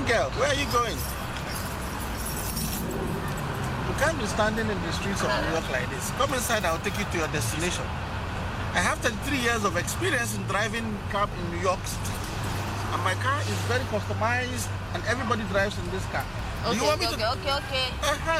girl, where are you going? You can't be standing in the streets of New York like this. Come inside, I'll take you to your destination. I have 33 years of experience in driving cab in New York City. And my car is very customized, and everybody drives in this car. Okay, Do you want me okay. to... Okay.